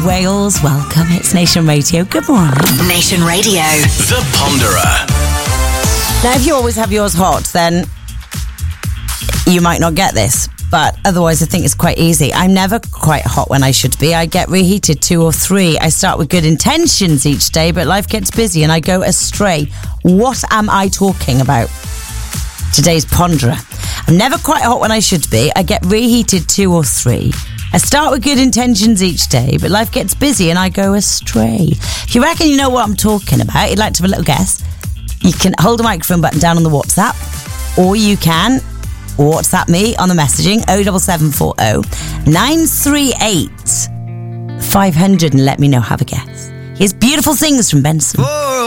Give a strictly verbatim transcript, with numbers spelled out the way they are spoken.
Wales, welcome. It's Nation Radio. Good morning. Nation Radio. The Ponderer. Now, if you always have yours hot, then you might not get this. But otherwise, I think it's quite easy. I'm never quite hot when I should be. I get reheated two or three. I start with good intentions each day, but life gets busy and I go astray. What am I talking about? Today's Ponderer. I'm never quite hot when I should be. I get reheated two or three. I start with good intentions each day, but life gets busy and I go astray. If you reckon you know what I'm talking about, you'd like to have a little guess, you can hold the microphone button down on the WhatsApp, or you can WhatsApp me on the messaging oh seven seven four oh nine three eight five hundred and let me know. Have a guess. Here's Beautiful Things from Benson. Oh.